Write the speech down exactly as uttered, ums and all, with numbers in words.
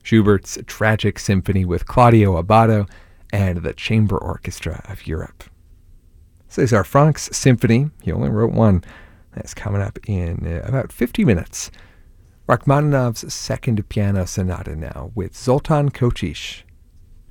Schubert's Tragic Symphony with Claudio Abbado and the Chamber Orchestra of Europe. César Franck's symphony, he only wrote one, that's coming up in uh, about fifty minutes. Rachmaninoff's Second Piano Sonata now with Zoltan Kocsis.